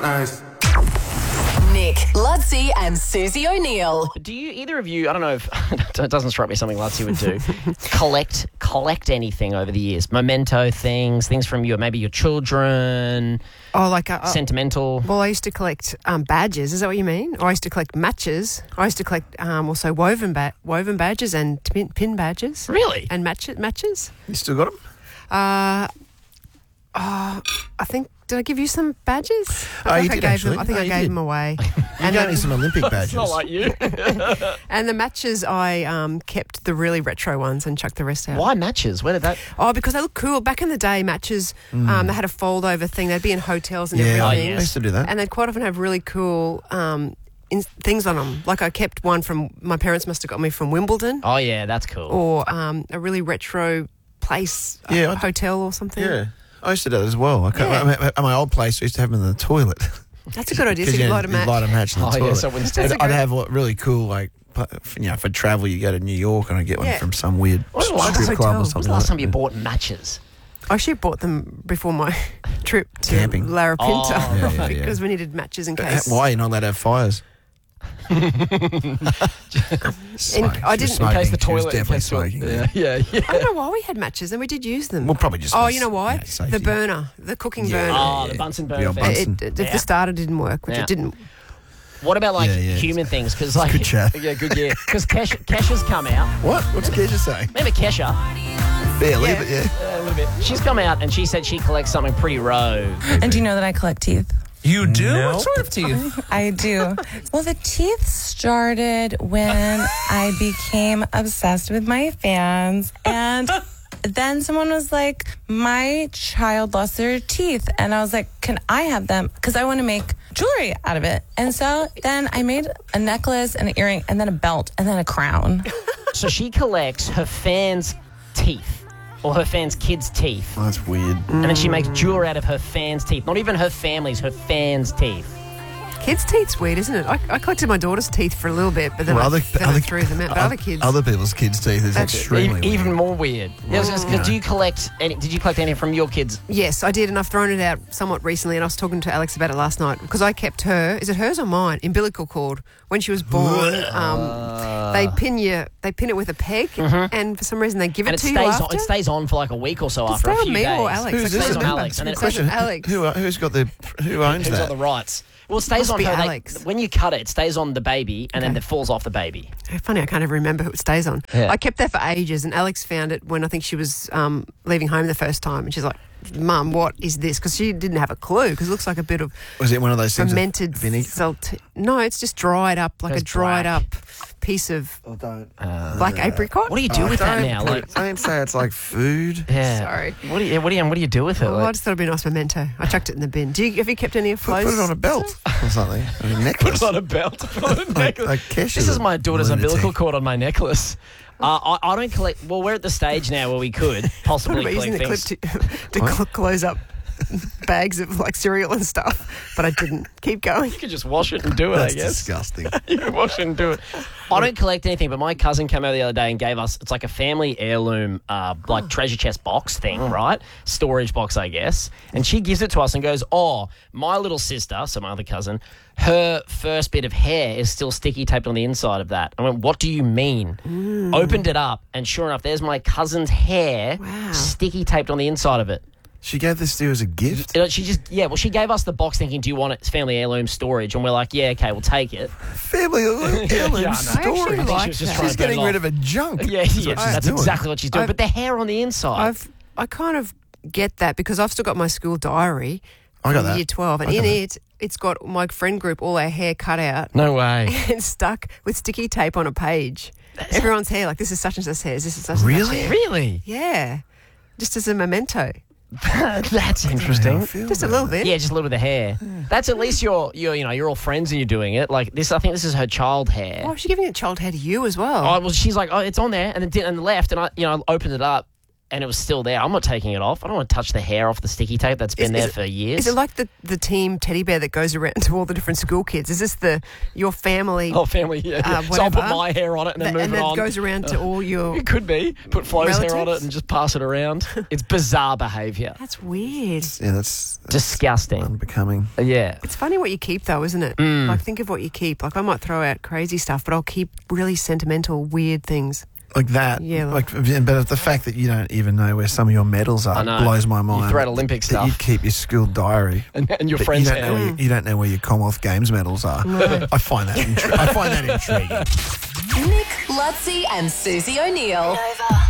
Nice. Nick, Ludsey and Susie O'Neill. Do you, either of you, I don't know if, it doesn't strike me something Ludsey would do, collect anything over the years? Memento things from maybe your children, sentimental? Well, I used to collect badges. Is that what you mean? Or I used to collect matches. I used to collect also woven badges and pin badges. Really? And matches. You still got them? I think, did I give you some badges? You did, actually. I think I gave them away. You gave me some Olympic badges. It's not like you. And the matches, I kept the really retro ones and chucked the rest out. Why matches? Where did that... Oh, because they look cool. Back in the day, matches, they had a fold-over thing. They'd be in hotels and everything. Oh, yes. I used to do that. And they'd quite often have really cool things on them. Like I kept one from, my parents must have got me from Wimbledon. Oh, yeah, that's cool. Or a really retro place, hotel or something. Yeah. I used to do that as well. At my old place, I used to have them in the toilet. That's a good idea. So you could light a match. Light a match in the toilet. So instead I'd have really cool, for travel, you go to New York and I get one from some weird strip club or something. When was the last time you bought matches? I actually bought them before my trip to camping. Larapinta because we needed matches in case. Why are you not allowed to have fires? I didn't. In case the toilet... definitely smoking. Yeah. I don't know why we had matches and we did use them. Well, probably just... Oh, you know why? safety. The burner, the cooking burner. Oh, the Bunsen burner The old thing. Bunsen. The starter didn't work, which it didn't. What about human things? Because good chat. Yeah, good. Yeah, because Kesha's come out. What? What's Kesha saying? Remember Kesha? Barely, but yeah. A little bit. She's come out and she said she collects something pretty rogue. And do you know that I collect teeth? You do? Nope. What sort of teeth? I do. Well, the teeth started when I became obsessed with my fans. And then someone was like, my child lost their teeth. And I was like, can I have them? Because I want to make jewelry out of it. And so then I made a necklace and an earring and then a belt and then a crown. So she collects her fans' teeth. Or her fans' kids' teeth. Oh, that's weird. And then she makes jewelry out of her fans' teeth. Not even her family's, her fans' teeth. Kids' teeth's weird, isn't it? I collected my daughter's teeth for a little bit, but then I threw them out. But other kids... Other people's kids' teeth is extremely weird. Even more weird. Did you collect any from your kids? Yes, I did, and I've thrown it out somewhat recently, and I was talking to Alex about it last night, because I kept her, is it hers or mine, umbilical cord. When she was born, they pin it with a peg, and for some reason they give it to you after. It stays on for like a week or so after a few days. Stay on me or Alex? Who's It stays on Alex. And question. Alex. Who owns Who's that? got the rights? Well, it stays Must on be her. Alex. When you cut it stays on the baby, and then it falls off the baby. Funny, I can't ever remember who it stays on. Yeah. I kept that for ages, and Alex found it when I think she was leaving home the first time, and she's like, Mum, what is this? Because she didn't have a clue, because it looks like a bit of... Was it one of those things fermented vinegar? No, it's just dried up, like a dried up piece of black apricot. What do you do with that now? Don't say it's like food. Yeah. Sorry. What do you do with it? Oh, I just thought it'd be a nice memento. I chucked it in the bin. Have you kept any of Flo's? Put it on a belt or something. A necklace. Put it on a belt. Like Kesha's This is my daughter's lunatic. umbilical cord on my necklace. I don't collect... Well, we're at the stage now where we could possibly Using collect the clip things. to close up bags of like cereal and stuff, but I didn't. Keep going. You could just wash it and do it, That's I guess. disgusting. You can wash it and do it. I don't collect anything, but my cousin came over the other day and gave us, it's like a family heirloom, like treasure chest box thing, right? Storage box, I guess. And she gives it to us and goes, oh, my little sister, so my other cousin, her first bit of hair is still sticky taped on the inside of that. I went, what do you mean? Opened it up, and sure enough, there's my cousin's hair sticky taped on the inside of it. She gave this to you as a gift? She gave us the box thinking, do you want it? It's family heirloom storage. And we're like, yeah, okay, we'll take it. Family heirloom storage. I like She's getting rid of a junk. Yeah, that's exactly what she's doing. But the hair on the inside. I kind of get that because I've still got my school diary. I got that. Year 12, and in it, it's got my friend group, all our hair cut out. No way. And stuck with sticky tape on a page. Everyone's hair, like, this is such and such hair, this is such and such hair. Really? Yeah. Just as a memento. That's interesting. Just a little bit. Yeah, just a little bit of hair. That's at least you're all friends and you're doing it. Like this, I think this is her child hair. Oh, she's giving it child hair to you as well. Oh, well, she's like, oh, it's on there, and then left, and I opened it up. and it was still there. I'm not taking it off. I don't want to touch the hair off the sticky tape that's been there for years. Is it like the team teddy bear that goes around to all the different school kids? Is this your family? Oh, family, yeah. So I'll put my hair on it and then move it on. And that goes around to all your It could be. Put Flo's relatives? hair on it and just pass it around. It's bizarre behaviour. That's weird. Yeah, that's Disgusting. unbecoming. Yeah. It's funny what you keep, though, isn't it? Like, think of what you keep. Like, I might throw out crazy stuff, but I'll keep really sentimental, weird things. Like that. Yeah, But the fact that you don't even know where some of your medals are blows my mind. You throw out Olympic that stuff. You keep your school diary. And your but friends' you don't, know hair. where you don't know where your Commonwealth Games medals are. I find that intriguing. Nick, Lutzi, and Susie O'Neill. Nova.